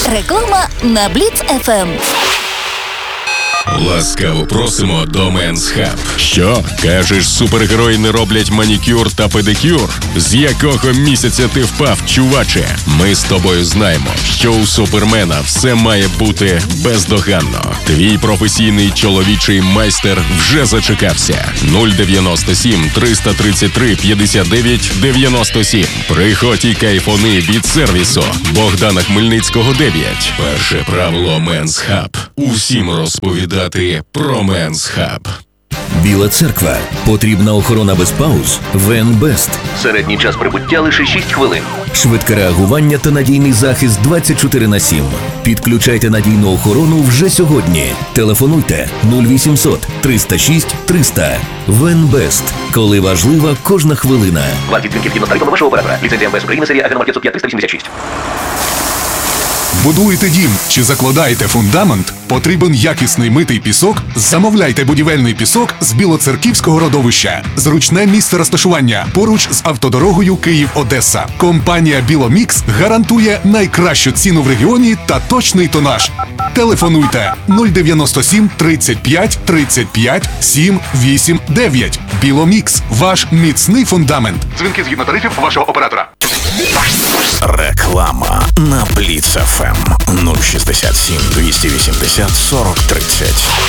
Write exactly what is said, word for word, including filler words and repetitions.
Реклама на Бліц еф ем. Ласкаво просимо до Men's Hub. Що? Кажеш, супергерої не роблять манікюр та педикюр? З якого місяця ти впав, чуваче? Ми з тобою знаємо, що у Супермена все має бути бездоганно. Твій професійний чоловічий майстер вже зачекався. нуль дев'яносто сім триста тридцять три п'ятдесят дев'ять дев'яносто сім. Приходь і кайфони від сервісу Богдана Хмельницького дев'ять. Перше правило Men's Hub. Усім розповідати про Men's Hub. Біла церква. Потрібна охорона без пауз? Венбест. Середній час прибуття лише шість хвилин. Швидке реагування та надійний захист двадцять чотири на сім. Підключайте надійну охорону вже сьогодні. Телефонуйте нуль вісімсот триста шість триста. Венбест. Коли важлива кожна хвилина. Вартість дзвінків згідно з тарифами вашого оператора. Ліцензія ем ве ес України, серія АГ п'ятсот п'ять триста вісімдесят шість. Будуєте дім чи закладаєте фундамент? Потрібен якісний митий пісок? Замовляйте будівельний пісок з Білоцерківського родовища. Зручне місце розташування поруч з автодорогою Київ-Одеса. Компанія «Біломікс» гарантує найкращу ціну в регіоні та точний тонаж. Телефонуйте нуль дев'яносто сім тридцять п'ять тридцять п'ять сім вісім дев'ять. «Біломікс» – ваш міцний фундамент. Дзвінки згідно тарифів вашого оператора. Реклама на Бліц еф ем нуль шістдесят сім двісті вісімдесят сорок тридцять.